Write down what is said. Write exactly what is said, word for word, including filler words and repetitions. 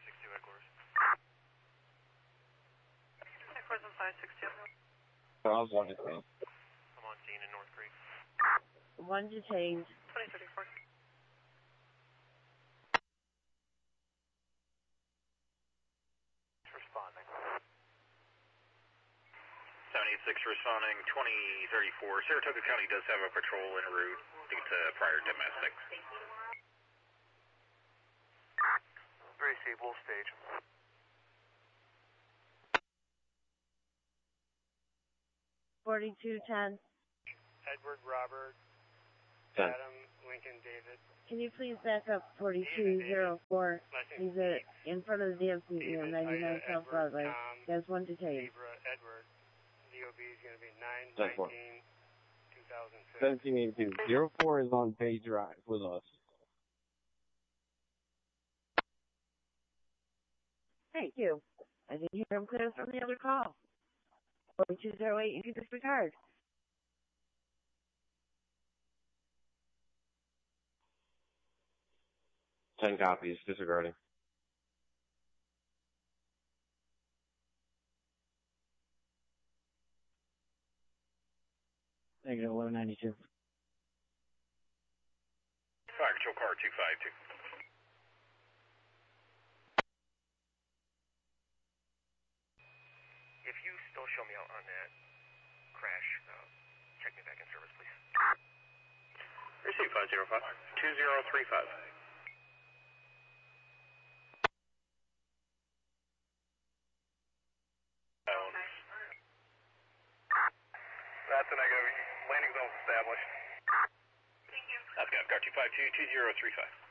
five six two headquarters. Headquarters on five six two. I was one detained. I'm on scene in North Creek. One detained. twenty thirty-four. Responding. seven eight six responding, twenty thirty-four. Saratoga County does have a patrol en route due to prior domestic. three C, Wolf Stage. Forty-two ten. Edward, Robert, ten. Adam, Lincoln, David. Can you please back up forty-two zero four? He's at, in front of the D M C E on ninety-nine South Broadway. There's one detained. Zebra, Edward. D O B is going to be nine ten four. nineteen two thousand six. seventeen eighty-two. zero four is on Bay Drive with us. Thank you. I didn't hear him clear from the other call. forty-two zero eight, you can disregard. ten copies, disregarding. Negative eleven ninety-two. Fire control car two five two. If you still show me out on that crash, uh, check me back in service, please. Receive five zero five. two zero three five. That's a negative. Landing zone's established. That's got car two five two, two zero three five.